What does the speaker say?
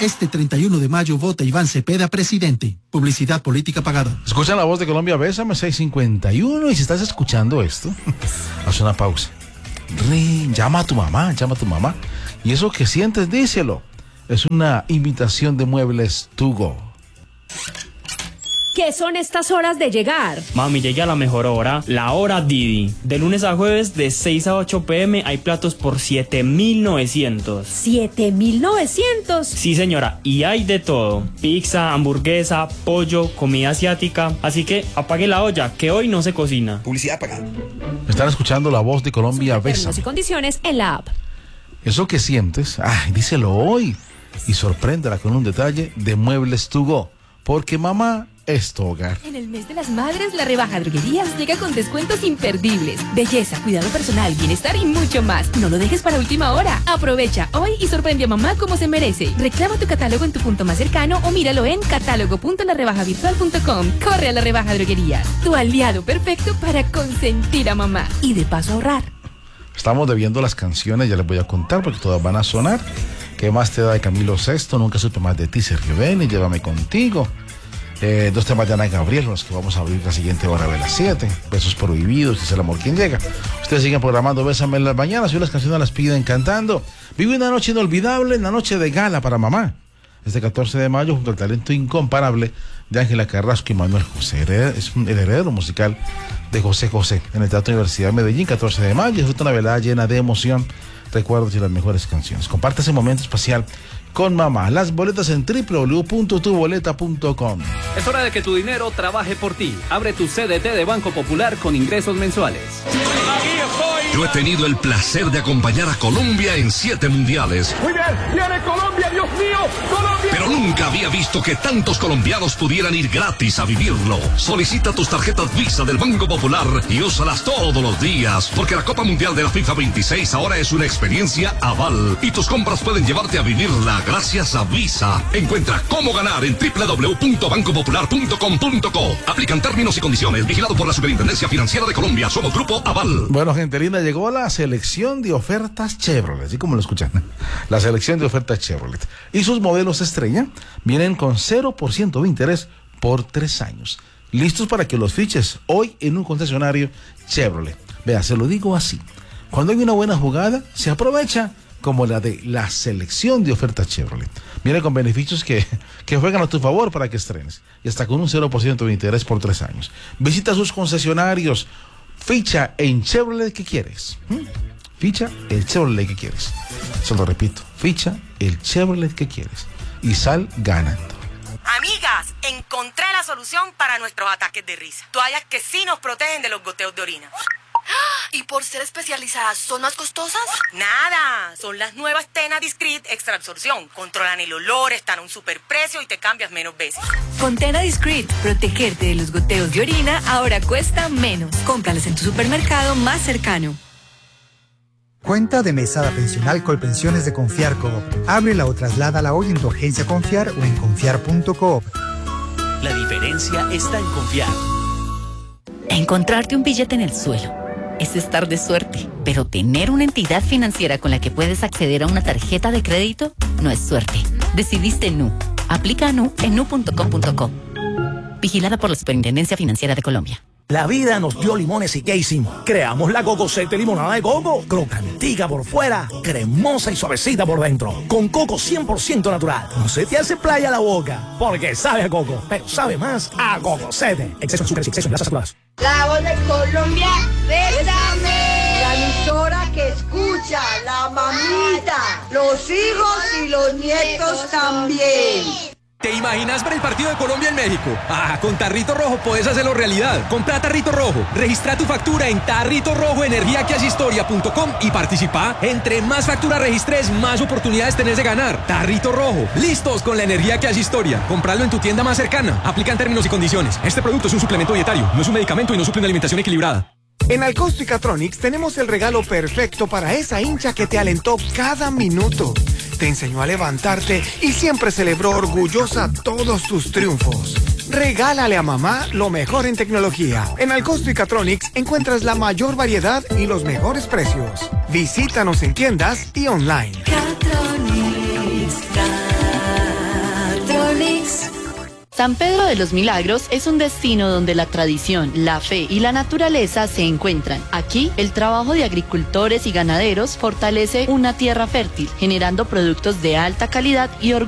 Este 31 de mayo vota Iván Cepeda presidente. Publicidad política pagada. Escuchan La Voz de Colombia, Bésame 651. Y si estás escuchando esto, haz una pausa. Llama a tu mamá. Y eso que sientes, díselo. Es una invitación de Muebles To Go. ¿Qué son estas horas de llegar? Mami, llegué a la mejor hora, la hora Didi. De lunes a jueves, de 6 a 8 p.m. hay platos por 7.900. ¿7.900? Sí, señora, y hay de todo. Pizza, hamburguesa, pollo, comida asiática. Así que apague la olla, que hoy no se cocina. Publicidad pagada. Están escuchando La Voz de Colombia, Bésame. Términos y condiciones en la app. Eso que sientes, díselo hoy. Y sorpréndela con un detalle de Muebles To Go. Porque mamá es tu hogar. En el mes de las madres, la rebaja Droguerías llega con descuentos imperdibles. Belleza, cuidado personal, bienestar y mucho más. No lo dejes para última hora. Aprovecha hoy y sorprende a mamá como se merece. Reclama tu catálogo en tu punto más cercano o míralo en catálogo.larebajavirtual.com. Corre a la rebaja Droguerías, tu aliado perfecto para consentir a mamá y de paso ahorrar. Estamos debiendo las canciones, ya les voy a contar porque todas van a sonar. ¿Qué más te da de Camilo Sesto? Nunca supe más de ti, Sergio Beni, Llévame Contigo. 2 temas de Ana Gabriel, los que vamos a abrir la siguiente hora de las 7. Besos prohibidos, es el amor quien llega. Ustedes siguen programando Bésame en las mañanas y las canciones las piden cantando. Vive una noche inolvidable, una noche de gala para mamá. Este 14 de mayo, junto al talento incomparable de Ángela Carrasco y Manuel José. Es el heredero musical de José José en el Teatro Universidad de Medellín, 14 de mayo. Disfruta una velada llena de emoción, recuerdos y las mejores canciones. Comparte ese momento especial con mamá. Las boletas en www.tuboleta.com. Es hora de que tu dinero trabaje por ti. Abre tu CDT de Banco Popular con ingresos mensuales. Yo he tenido el placer de acompañar a Colombia en 7 mundiales. Muy bien, viene Colombia, Dios mío, Colombia. Pero nunca había visto que tantos colombianos pudieran ir gratis a vivirlo. Solicita tus tarjetas Visa del Banco Popular y úsalas todos los días, porque la Copa Mundial de la FIFA 26 ahora es una experiencia aval y tus compras pueden llevarte a vivirla gracias a Visa. Encuentra cómo ganar en www.bancopopular.com.co. Aplican términos y condiciones. Vigilado por la Superintendencia Financiera de Colombia. Somos Grupo Aval. Bueno, gente linda, llegó la selección de ofertas Chevrolet, así como lo escuchan. La selección de ofertas Chevrolet. Y sus modelos estrella vienen con 0% de interés por 3 años. Listos para que los fiches hoy en un concesionario Chevrolet. Vea, se lo digo así. Cuando hay una buena jugada, se aprovecha, como la de la selección de ofertas Chevrolet. Viene con beneficios que juegan a tu favor para que estrenes. Y hasta con un 0% de interés por 3 años. Visita sus concesionarios. Ficha en Chevrolet que quieres. Ficha el Chevrolet que quieres. Se lo repito. Ficha el Chevrolet que quieres. Y sal ganando. Amigas, encontré la solución para nuestros ataques de risa. Toallas que sí nos protegen de los goteos de orina. ¿Y por ser especializadas son más costosas? Nada, son las nuevas Tena Discreet Extra Absorción. Controlan el olor, están a un superprecio y te cambias menos veces. Con Tena Discreet, protegerte de los goteos de orina ahora cuesta menos. Cómpralas en tu supermercado más cercano. Cuenta de mesada pensional Colpensiones de Confiar Coop. Ábrela o trasládala hoy en tu agencia Confiar o en confiar.coop. La diferencia está en confiar. Encontrarte un billete en el suelo es estar de suerte, pero tener una entidad financiera con la que puedes acceder a una tarjeta de crédito no es suerte. Decidiste Nu. Aplica a Nu en nu.com.co. Vigilada por la Superintendencia Financiera de Colombia. La vida nos dio limones y ¿qué hicimos? Creamos la Gogosete limonada de coco, crocantica por fuera, cremosa y suavecita por dentro, con coco 100% natural. No se te hace playa la boca, porque sabe a coco, pero sabe más a Gogosete. Exceso de azúcar y exceso de grasas saturadas. La Voz de Colombia, Bésame. La emisora que escucha, la mamita, los hijos y los nietos también. ¿Te imaginas ver el partido de Colombia en México? Con Tarrito Rojo podés hacerlo realidad. Compra Tarrito Rojo, registra tu factura en tarritoRojoenergiaquehacehistoria.com y participa. Entre más facturas registres, más oportunidades tenés de ganar. Tarrito Rojo, listos con la energía que hace historia. Compralo en tu tienda más cercana. Aplican términos y condiciones. Este producto es un suplemento dietario, no es un medicamento y no suple una alimentación equilibrada. En Alcosto y Catronics tenemos el regalo perfecto para esa hincha que te alentó cada minuto, te enseñó a levantarte y siempre celebró orgullosa todos tus triunfos. Regálale a mamá lo mejor en tecnología. En Alcosto y Catronics encuentras la mayor variedad y los mejores precios. Visítanos en tiendas y online. Catronics, San Pedro de los Milagros es un destino donde la tradición, la fe y la naturaleza se encuentran. Aquí, el trabajo de agricultores y ganaderos fortalece una tierra fértil, generando productos de alta calidad y orgullo